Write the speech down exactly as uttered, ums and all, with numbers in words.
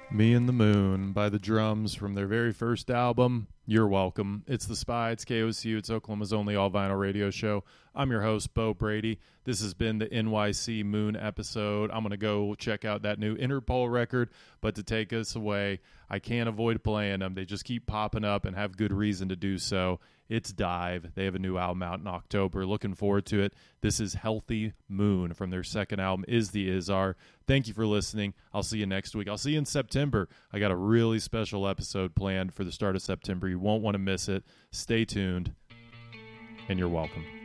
Me and the Moon by the Drums from their very first album, You're Welcome. It's The Spy, it's K O C U, it's Oklahoma's only all-vinyl radio show. I'm your host, Bo Brady. This has been the N Y C Moon episode. I'm going to go check out that new Interpol record, but to take us away, I can't avoid playing them. They just keep popping up and have good reason to do so. It's Dive. They have a new album out in October. Looking forward to it. This is Healthy Moon from their second album, Is the Izar. Thank you for listening. I'll see you next week. I'll see you in September. I got a really special episode planned for the start of September. You won't want to miss it. Stay tuned, and you're welcome.